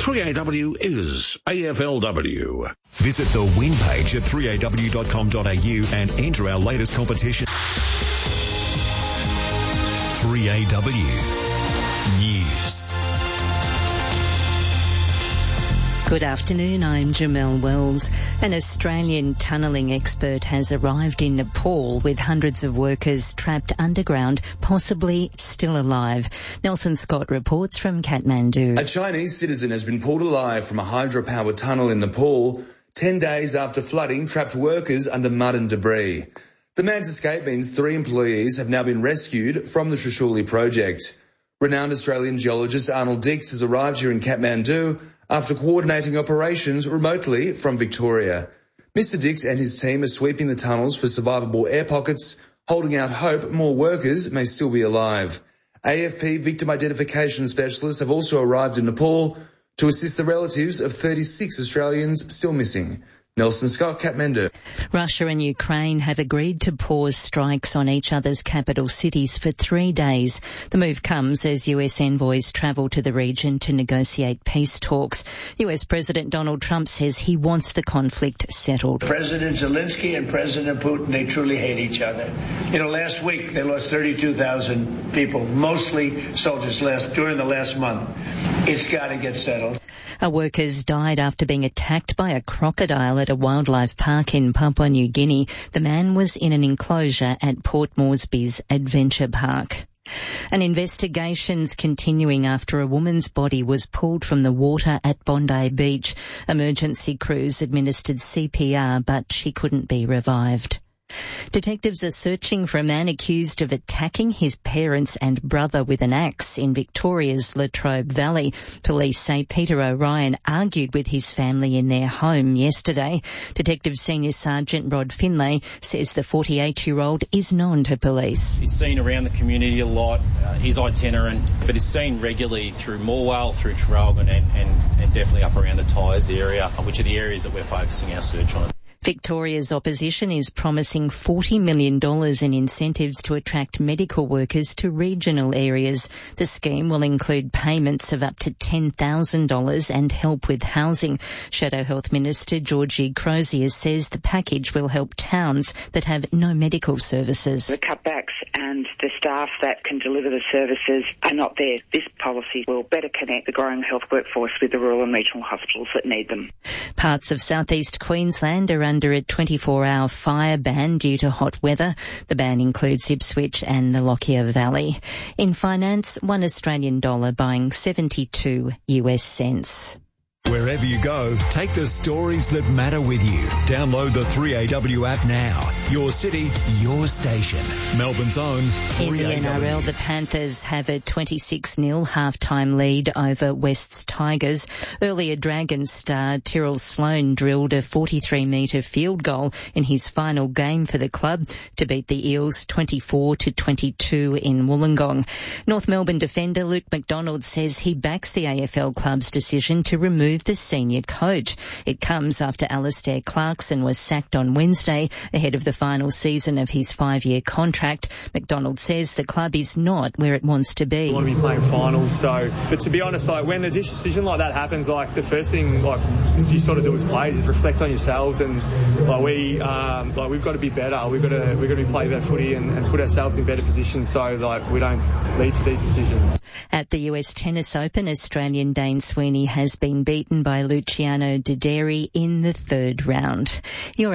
3AW is AFLW. Visit the win page at 3aw.com.au and enter our latest competition. 3AW News. Good afternoon, I'm Jamelle Wells. An Australian tunnelling expert has arrived in Nepal with hundreds of workers trapped underground, possibly still alive. Nelson Scott reports from Kathmandu. A Chinese citizen has been pulled alive from a hydropower tunnel in Nepal 10 days after flooding trapped workers under mud and debris. The man's escape means 3 employees have now been rescued from the Trishuli project. Renowned Australian geologist Arnold Dix has arrived here in Kathmandu after coordinating operations remotely from Victoria. Mr Dix and his team are sweeping the tunnels for survivable air pockets, holding out hope more workers may still be alive. AFP victim identification specialists have also arrived in Nepal to assist the relatives of 36 Australians still missing. Nelson Scott, Kathmandu. Russia and Ukraine have agreed to pause strikes on each other's capital cities for 3 days. The move comes as US envoys travel to the region to negotiate peace talks. US President Donald Trump says he wants the conflict settled. President Zelensky and President Putin, they truly hate each other. Last week they lost 32,000 people, mostly soldiers during the last month. It's got to get settled. A worker's died after being attacked by a crocodile at a wildlife park in Papua New Guinea. The man was in an enclosure at Port Moresby's Adventure Park. An investigation's continuing after a woman's body was pulled from the water at Bondi Beach. Emergency crews administered CPR, but she couldn't be revived. Detectives are searching for a man accused of attacking his parents and brother with an axe in Victoria's Latrobe Valley. Police say Peter O'Ryan argued with his family in their home yesterday. Detective Senior Sergeant Rod Finlay says the 48-year-old is known to police. He's seen around the community a lot. He's itinerant, but is seen regularly through Morwell, through Traralgon and definitely up around the Tyres area, which are the areas that we're focusing our search on. Victoria's opposition is promising $40 million in incentives to attract medical workers to regional areas. The scheme will include payments of up to $10,000 and help with housing. Shadow Health Minister Georgie Crozier says the package will help towns that have no medical services. The cutbacks and the staff that can deliver the services are not there. This policy will better connect the growing health workforce with the rural and regional hospitals that need them. Parts of southeast Queensland are under a 24-hour fire ban due to hot weather. The ban includes Ipswich and the Lockyer Valley. In finance, $1 Australian buying 72 US cents. Wherever you go, take the stories that matter with you. Download the 3AW app now. Your city, your station. Melbourne's own 3AW. In the NRL, the Panthers have a 26-0 half-time lead over West's Tigers. Earlier Dragons star Tyrrell Sloan drilled a 43-metre field goal in his final game for the club to beat the Eels 24-22 in Wollongong. North Melbourne defender Luke McDonald says he backs the AFL club's decision to remove the senior coach. It comes after Alistair Clarkson was sacked on Wednesday ahead of the final season of his 5-year contract. McDonald says the club is not where it wants to be. We want to be playing finals, but to be honest, when a decision like that happens, the first thing you sort of do as players is reflect on yourselves, and we've got to be better. We've got to be playing better footy and put ourselves in better positions so we don't lead to these decisions. At the US Tennis Open, Australian Dane Sweeney has been beaten by Luciano Dideri in the third round.